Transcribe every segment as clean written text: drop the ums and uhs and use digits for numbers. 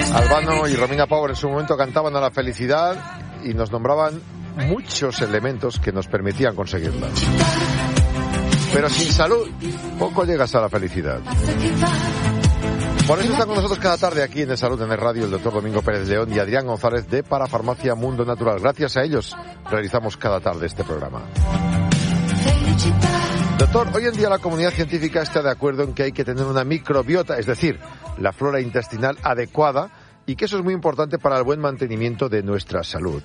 Albano y Romina Power en su momento cantaban a la felicidad y nos nombraban muchos elementos que nos permitían conseguirla. Pero sin salud, poco llegas a la felicidad. Por eso están con nosotros cada tarde aquí en De Salud en el Radio el doctor Domingo Pérez León y Adrián González de Parafarmacia Mundo Natural. Gracias a ellos realizamos cada tarde este programa. Doctor, hoy en día la comunidad científica está de acuerdo en que hay que tener una microbiota, es decir, la flora intestinal adecuada, y que eso es muy importante para el buen mantenimiento de nuestra salud.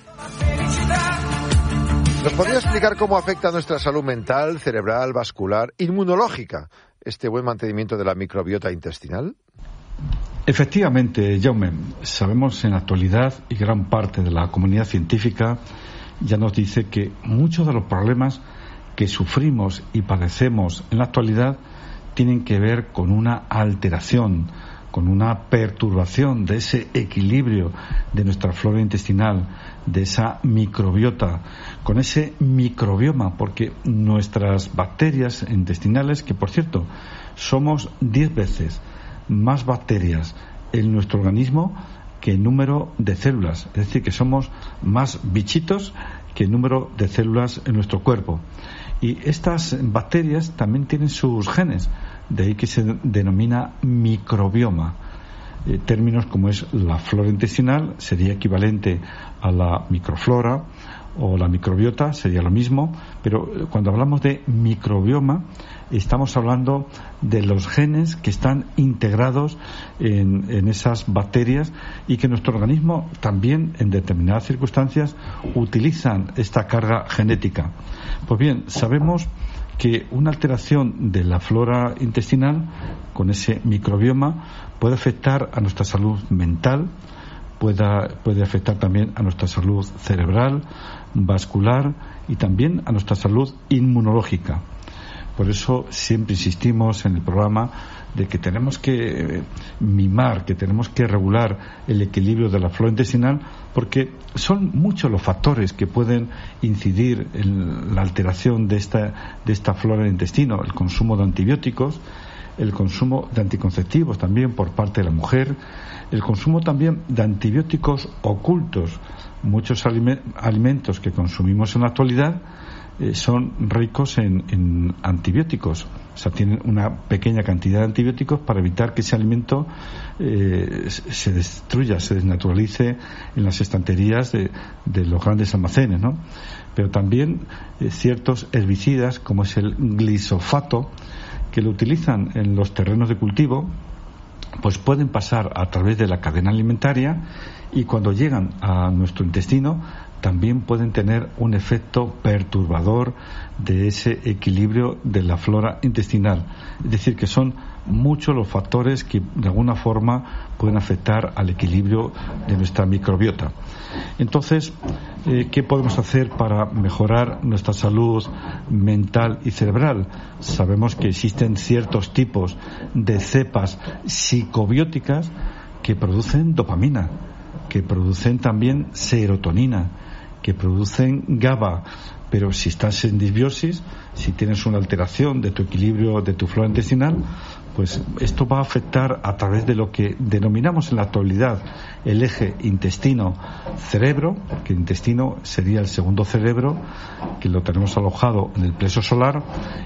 ¿Nos podría explicar cómo afecta a nuestra salud mental, cerebral, vascular, inmunológica, este buen mantenimiento de la microbiota intestinal? Efectivamente, Jaume, sabemos en la actualidad, y gran parte de la comunidad científica ya nos dice que muchos de los problemas que sufrimos y padecemos en la actualidad tienen que ver con una alteración, con una perturbación de ese equilibrio de nuestra flora intestinal, de esa microbiota, con ese microbioma, porque nuestras bacterias intestinales, que por cierto, somos 10 veces más bacterias en nuestro organismo que el número de células, es decir, que somos más bichitos que el número de células en nuestro cuerpo. Y estas bacterias también tienen sus genes, de ahí que se denomina microbioma. Términos como es la flora intestinal sería equivalente a la microflora, o la microbiota sería lo mismo, pero cuando hablamos de microbioma estamos hablando de los genes que están integrados en esas bacterias y que nuestro organismo también en determinadas circunstancias utilizan esta carga genética. Pues bien, sabemos que una alteración de la flora intestinal con ese microbioma puede afectar a nuestra salud mental, puede afectar también a nuestra salud cerebral, vascular y también a nuestra salud inmunológica. Por eso siempre insistimos en el programa de que tenemos que mimar, que tenemos que regular el equilibrio de la flora intestinal, porque son muchos los factores que pueden incidir en la alteración de esta flora del intestino. El consumo de antibióticos, el consumo de anticonceptivos también por parte de la mujer, el consumo también de antibióticos ocultos. Muchos alimentos que consumimos en la actualidad son ricos en antibióticos, o sea, tienen una pequeña cantidad de antibióticos para evitar que ese alimento se destruya, se desnaturalice en las estanterías de los grandes almacenes, ¿no? Pero también ciertos herbicidas como es el glisofato, que lo utilizan en los terrenos de cultivo, pues pueden pasar a través de la cadena alimentaria y cuando llegan a nuestro intestino también pueden tener un efecto perturbador de ese equilibrio de la flora intestinal. Es decir, que son muchos los factores que de alguna forma pueden afectar al equilibrio de nuestra microbiota. Entonces, ¿qué podemos hacer para mejorar nuestra salud mental y cerebral? Sabemos que existen ciertos tipos de cepas psicobióticas que producen dopamina, que producen también serotonina, que producen GABA, pero si estás en disbiosis, si tienes una alteración de tu equilibrio de tu flora intestinal, pues esto va a afectar a través de lo que denominamos en la actualidad el eje intestino-cerebro, que el intestino sería el segundo cerebro, que lo tenemos alojado en el plexo solar,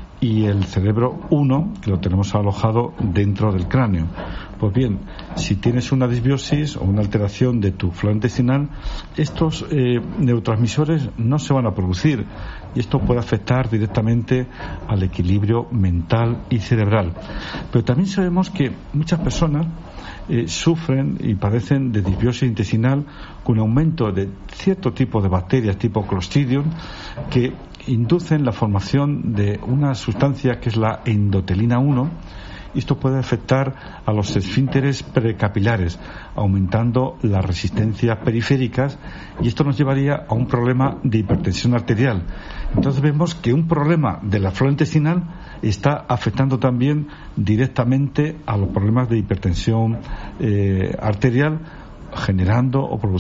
y el cerebro 1, que lo tenemos alojado dentro del cráneo. Pues bien, si tienes una disbiosis o una alteración de tu flora intestinal, estos neurotransmisores no se van a producir y esto puede afectar directamente al equilibrio mental y cerebral. Pero también sabemos que muchas personas sufren y padecen de disbiosis intestinal con aumento de cierto tipo de bacterias tipo Clostridium que inducen la formación de una sustancia que es la endotelina 1. Esto puede afectar a los esfínteres precapilares, aumentando las resistencias periféricas, y esto nos llevaría a un problema de hipertensión arterial. Entonces vemos que un problema de la flora intestinal está afectando también directamente a los problemas de hipertensión arterial, generando o produciendo